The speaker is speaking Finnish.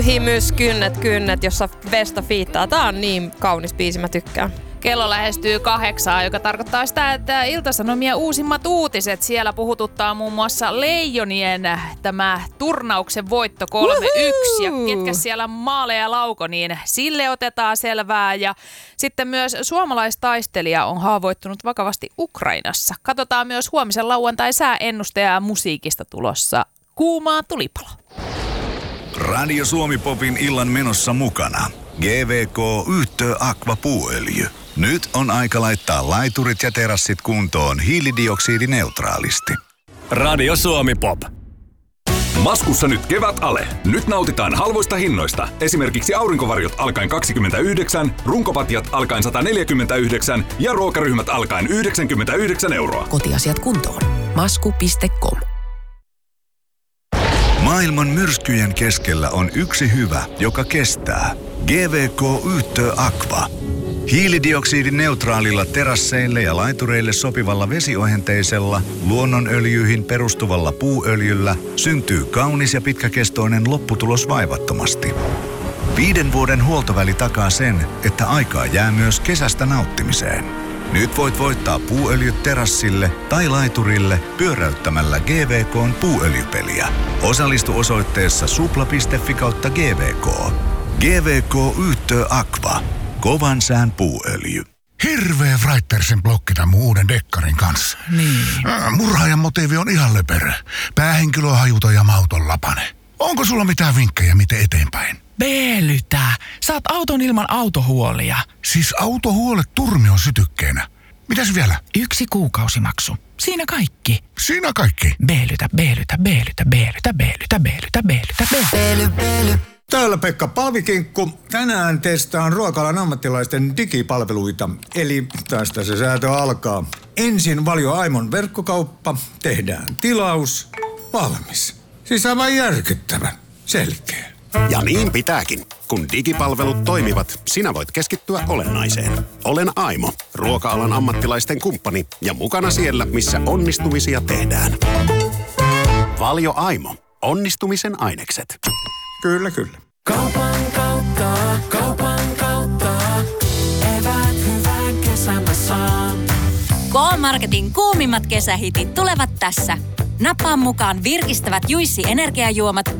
Himys, kynnet, jossa Vesta fiittaa. Tää on niin kaunis biisi, mä tykkään. Kello lähestyy 8, joka tarkoittaa sitä, että Ilta-Sanomien uusimmat uutiset. Siellä puhututtaa muun muassa Leijonien tämä turnauksen voitto 3-1. Ja ketkä siellä maaleja lauko, niin sille otetaan selvää. Ja sitten myös suomalaistaistelija on haavoittunut vakavasti Ukrainassa. Katsotaan myös huomisen lauantai sääennuste ja musiikista tulossa kuumaa tulipalo. Radio Suomi Popin illan menossa mukana. GVK Yhtö Aqua puuöljy. Nyt on aika laittaa laiturit ja terassit kuntoon hiilidioksidineutraalisti. Radio Suomi Pop. Maskussa nyt kevät-ale. Nyt nautitaan halvoista hinnoista. Esimerkiksi aurinkovarjot alkaen 29, runkopatjat alkaen 149 ja ruokaryhmät alkaen 99 €. Kotiasiat kuntoon. Masku.com. Maailman myrskyjen keskellä on yksi hyvä, joka kestää. GVK Yhtö Aqua. Hiilidioksidineutraalilla terasseille ja laitureille sopivalla vesiohenteisella, luonnonöljyihin perustuvalla puuöljyllä syntyy kaunis ja pitkäkestoinen lopputulos vaivattomasti. 5 vuoden huoltoväli takaa sen, että aikaa jää myös kesästä nauttimiseen. Nyt voit voittaa puuöljyt terassille tai laiturille pyöräyttämällä GVK:n puuöljypeliä. Osallistu osoitteessa supla.fi/GVK. GVK Yhtö Aqua. Kovan sään puuöljy. Hirveä Freitersen blokki tämän mun uuden dekkarin kanssa. Niin. Murhaajan motiivi on ihan löperö. Päähenkilö on hajuton ja mauton lapane. Onko sulla mitään vinkkejä, miten eteenpäin? Beelytä! Saat auton ilman autohuolia. Siis autohuolet turmion sytykkeenä. Mitäs vielä? 1 kuukausimaksu. Siinä kaikki. Siinä kaikki. Beelytä. Täällä Pekka Paavikinkku. Tänään testaan ruoka-alan ammattilaisten digipalveluita. Eli tästä se säätö alkaa. Ensin Valio Aimon verkkokauppa. Tehdään tilaus. Valmis. Siis aivan järkyttävä. Selkeä. Ja niin pitääkin. Kun digipalvelut toimivat, sinä voit keskittyä olennaiseen. Olen Aimo, ruoka-alan ammattilaisten kumppani ja mukana siellä, missä onnistumisia tehdään. Valio Aimo. Onnistumisen ainekset. Kyllä. Kaupan kautta, eväät hyvän kesän mä saan. K-Marketin kuumimmat kesähitit tulevat tässä. Nappaa mukaan virkistävät Juicy energiajuomat